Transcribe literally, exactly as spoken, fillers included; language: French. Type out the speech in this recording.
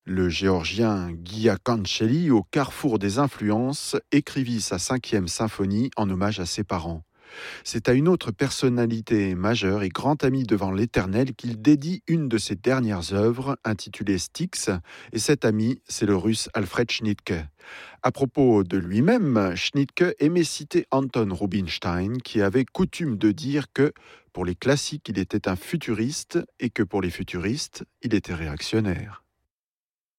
Le géorgien Guia Cancelli, au carrefour des influences, écrivit sa cinquième symphonie en hommage à ses parents. C'est à une autre personnalité majeure et grand ami devant l'Éternel qu'il dédie une de ses dernières œuvres, intitulée Styx, et cet ami, c'est le russe Alfred Schnittke. À propos de lui-même, Schnittke aimait citer Anton Rubinstein, qui avait coutume de dire que, pour les classiques, il était un futuriste, et que pour les futuristes, il était réactionnaire.